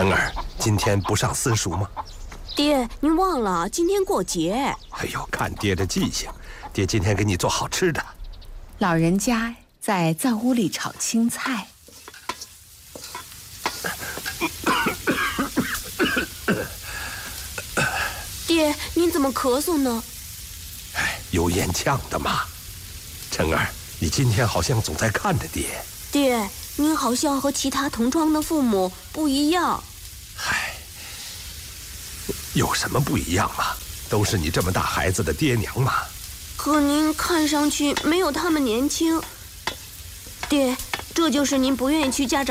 晨儿，今天不上私塾吗？ 爹，您忘了今天过节。 哎呦，看爹的记性，爹今天给你做好吃的。 老人家在灶屋里炒青菜。 爹，您怎么咳嗽呢？ 哎，有咽呛的嘛。晨儿，你今天好像总在看着爹。 爹，您好像和其他同窗的父母不一样。 嗨，有什么不一样嘛？都是你这么大孩子的爹娘嘛。 可您看上去没有他们年轻。爹，这就是您不愿意去家长